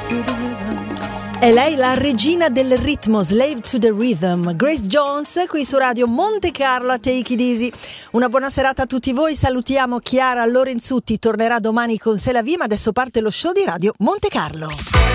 È lei la regina del ritmo, Slave to the Rhythm, Grace Jones, qui su Radio Monte Carlo a Take It Easy. Una buona serata a tutti voi, salutiamo Chiara Lorenzutti, tornerà domani con Se la Vi, ma adesso parte lo show di Radio Monte Carlo.